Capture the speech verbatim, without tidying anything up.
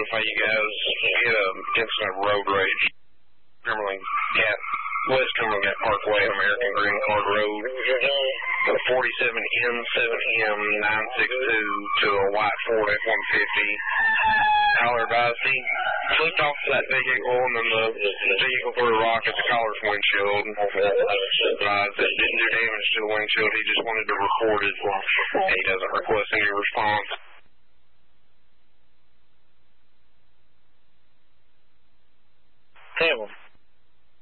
notify you guys. We had an incident of road rage. Cumberland Gap, West Cumberland Gap Parkway, American Green Card Road. forty-seven N seven M nine six two to a white Ford F one fifty. Caller advised he flipped off that vehicle and then the vehicle threw a rock at the caller's windshield. Advised that it didn't do damage to the windshield. He just wanted to record it. He doesn't request any response. Hamlin.